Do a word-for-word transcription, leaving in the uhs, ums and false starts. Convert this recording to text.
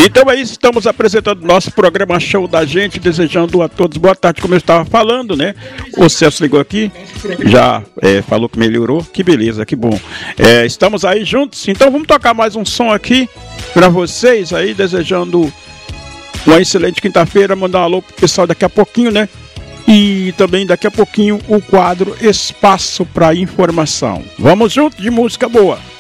Então é isso, estamos apresentando nosso programa Show da Gente, desejando a todos boa tarde, como eu estava falando, né? O Celso ligou aqui, já é, falou que melhorou, que beleza, que bom. É, estamos aí juntos, então vamos tocar mais um som aqui para vocês aí, desejando uma excelente quinta-feira, mandar um alô pro pessoal daqui a pouquinho, né? E também daqui a pouquinho o quadro Espaço para Informação. Vamos junto de música boa.